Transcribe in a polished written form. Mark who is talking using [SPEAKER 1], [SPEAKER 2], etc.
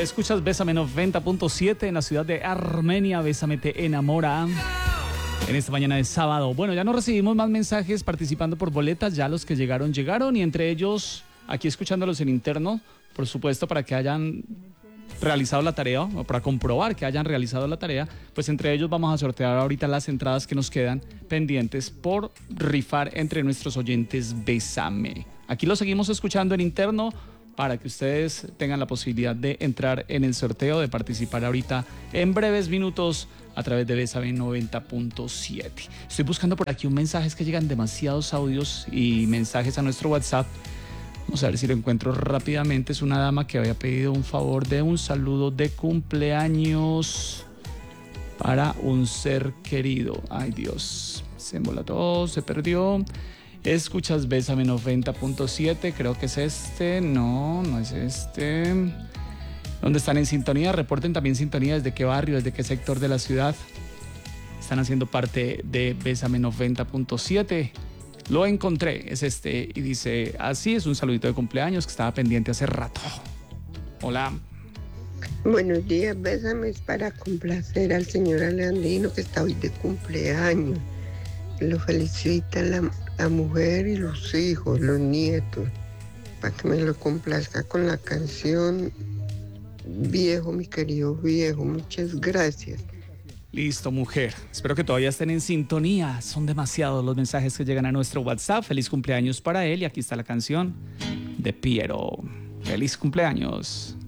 [SPEAKER 1] Escuchas Bésame 90.7 en la ciudad de Armenia. Bésame te enamora. En esta mañana de sábado. Bueno, ya no recibimos más mensajes participando por boletas. Ya los que llegaron. Y entre ellos, aquí escuchándolos en interno, por supuesto, para que hayan realizado la tarea o para comprobar que hayan realizado la tarea, pues entre ellos vamos a sortear ahorita las entradas que nos quedan pendientes por rifar entre nuestros oyentes Bésame. Aquí lo seguimos escuchando en interno para que ustedes tengan la posibilidad de entrar en el sorteo, de participar ahorita en breves minutos a través de Bésame 90.7. Estoy buscando por aquí un mensaje, es que llegan demasiados audios y mensajes a nuestro WhatsApp. Vamos a ver si lo encuentro rápidamente. Es una dama que había pedido un favor de un saludo de cumpleaños para un ser querido. Ay, Dios, se embolató, se perdió. Escuchas Bésame 90.7, creo que es este. No, no es este. ¿Dónde están en sintonía? Reporten también sintonía, desde qué barrio, desde qué sector de la ciudad están haciendo parte de Bésame 90.7. Lo encontré, es este, y dice así, es un saludito de cumpleaños que estaba pendiente hace rato. Hola.
[SPEAKER 2] Buenos días, Bésame es para complacer al señor Aleandrino que está hoy de cumpleaños. Lo felicita la mujer y los hijos, los nietos, para que me lo complazca con la canción Viejo, mi querido viejo. Muchas gracias.
[SPEAKER 1] Listo, mujer. Espero que todavía estén en sintonía. Son demasiados los mensajes que llegan a nuestro WhatsApp. Feliz cumpleaños para él y aquí está la canción de Piero. Feliz cumpleaños.